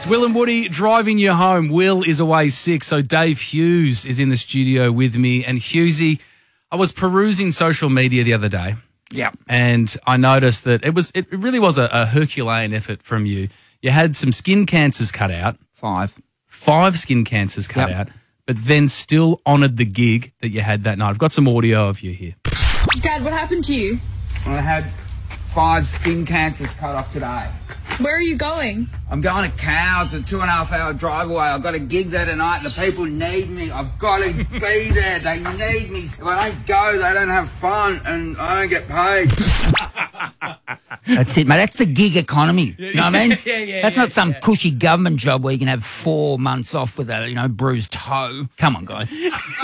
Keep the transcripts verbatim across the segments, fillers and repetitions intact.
It's Will and Woody driving you home. Will is away sick, so Dave Hughes is in the studio with me. And Hughesy, I was perusing social media the other day. Yeah. And I noticed that it was it really was a, a Herculean effort from you. You had some skin cancers cut out. Five. Five skin cancers cut Yep. out, but then still honoured the gig that you had that night. I've got some audio of you here. Dad, what happened to you? I had five skin cancers cut off today. Where are you going? I'm going to Cows, a two and a half hour drive away. I've got a gig there tonight. The people need me. I've got to be there. They need me. If I don't go, they don't have fun and I don't get paid. That's it, mate. That's the gig economy. You know what I mean? Yeah, yeah, That's yeah, not some yeah. cushy government job where you can have four months off with a, you know, bruised toe. Come on, guys.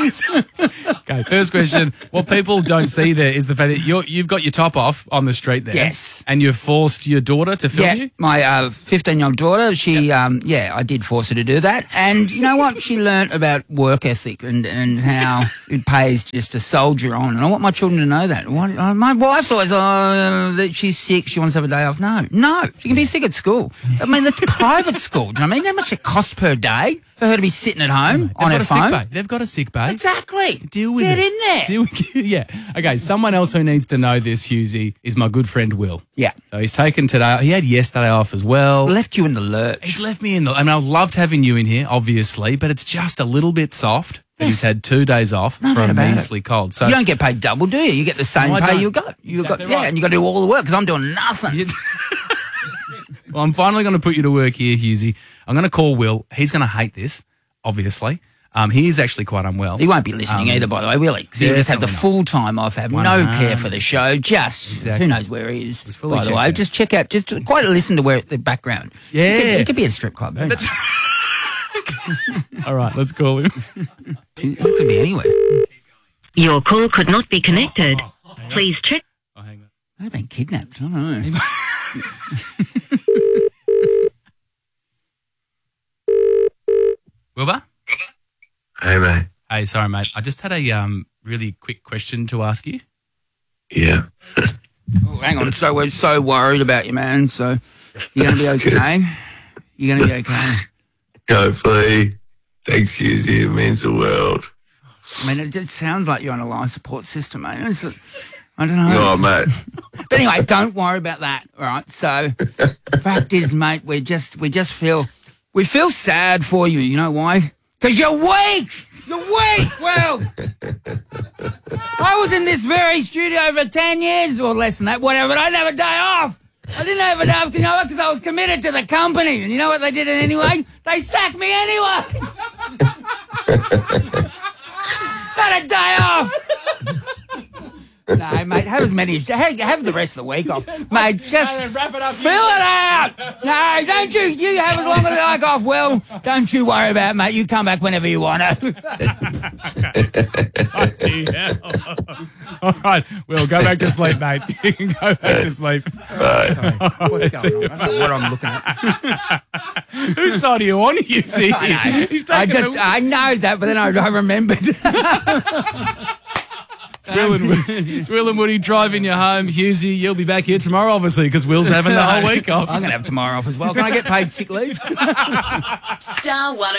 Okay, first question. What people don't see there is the fact that you're, you've got your top off on the street there. Yes. And you've forced your daughter to film Yeah, you? my uh, fifteen-year-old daughter, she, um, yeah, I did force her to do that. And you know what? She learnt about work ethic and, and how it pays just to soldier on. And I want my children to know that. What, uh, my wife's always, oh, that she's sick, she wants to have a day off. No, no, she can be sick at school. I mean, it's private school. Do you know what I mean? How much it costs per day for her to be sitting at home They've on got her a sick phone? bay. They've got a sick bay. Exactly. Deal with Get it. in there. Deal with, yeah. Okay, someone else who needs to know this, Hughesy, is my good friend Will. Yeah. So he's taken today. He had yesterday off as well. Left you in the lurch. He's left me in the... I mean, I loved having you in here, obviously, but it's just a little bit soft. That He's had two days off No from doubt about it. measly cold. So You don't get paid double, do you? You get the same No, I pay don't. you got. You Exactly got, yeah, right. and you got to do all the work because I'm doing nothing. You- Well, I'm finally going to put you to work here, Hughesy. I'm going to call Will. He's going to hate this, obviously. Um, he is actually quite unwell. He won't be listening Um, either, by the way, will he? 'Cause he just had the definitely not. full time off, have One no hundred. care for the show. Just Exactly. who knows where he is. He's fully by the checked way, out. just check out. Just quite listen to where the background. Yeah. he could, he could be at a strip club. Who knows? All right, let's call him. He could be anywhere. Your call could not be connected. Please check. Oh, hang on. They've been kidnapped. I don't know. Wilbur? Hey, mate. Hey, sorry, mate. I just had a um really quick question to ask you. Yeah. Oh, hang on. So we're so worried about you, man. So you're going to be That's good. okay. You're going to be okay. Hopefully. Thanks, Susie. It means the world. I mean, it just sounds like you're on a life support system, mate. It's, I don't know. Oh, mate. But anyway, don't worry about that. All right. So the fact is, mate, we just we just feel we feel sad for you. You know why? Because you're weak. You're weak. Well, I was in this very studio for ten years or less than that, whatever. But I didn't have a day off. I didn't have a day off, you know what? Because I was committed to the company. And you know what they did anyway? They sacked me anyway. Had a day off. No, mate, have as many as have, have the rest of the week off, mate. Just wrap it up. fill it out. No, don't you? You have as long as you like off. Well, don't you worry about it, mate. You come back whenever you want to. All right, Will, go back to sleep, mate. You can go back to sleep. Bye. What's going on? I don't know what I'm looking at. Whose side are you on, you see? I know. He's I taking just the- I know that, but then I, I remembered. It's Will, and, it's Will and Woody driving you home. Hughesy, you'll be back here tomorrow, obviously, because Will's having the whole week off. I'm going to have tomorrow off as well. Can I get paid sick leave? Star one